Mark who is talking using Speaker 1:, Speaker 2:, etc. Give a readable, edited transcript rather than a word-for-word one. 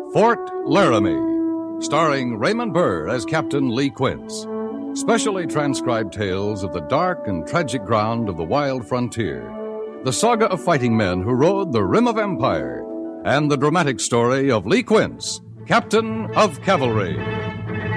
Speaker 1: Fort Laramie, starring Raymond Burr as Captain Lee Quince. Specially transcribed tales of the dark and tragic ground of the wild frontier, the saga of fighting men who rode the rim of empire, and the dramatic story of Lee Quince, Captain of Cavalry.